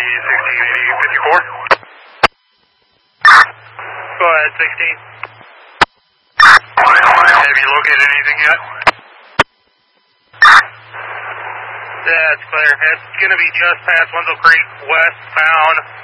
1680 54. Go ahead, 16. Have you located anything yet? Yeah, it's clear. It's going to be just past Wenzel Creek, westbound.